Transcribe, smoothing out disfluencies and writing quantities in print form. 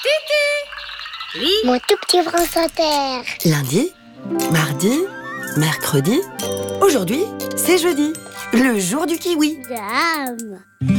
Oui. Mon tout petit France Inter. Lundi, mardi, mercredi. Aujourd'hui, c'est jeudi, le jour du kiwi. Dame.